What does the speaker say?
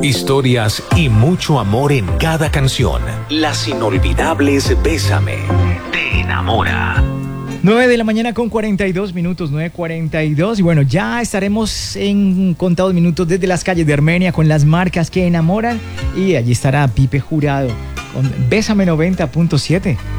Historias y mucho amor en cada canción. Las inolvidables Bésame te enamora. 9 de la mañana con 42 minutos, 9:42. Y bueno, ya estaremos en contados minutos desde las calles de Armenia con las marcas que enamoran. Y allí estará Pipe Jurado con Bésame 90.7.